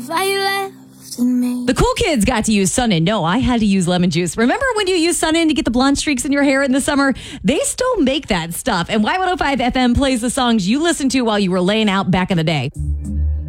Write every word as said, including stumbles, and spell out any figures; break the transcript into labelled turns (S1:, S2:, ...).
S1: The cool kids got to use Sun-In. No, I had to use lemon juice. Remember when you used Sun-In to get the blonde streaks in your hair in the summer? They still make that stuff. And Y one oh five F M plays the songs you listened to while you were laying out back in the day.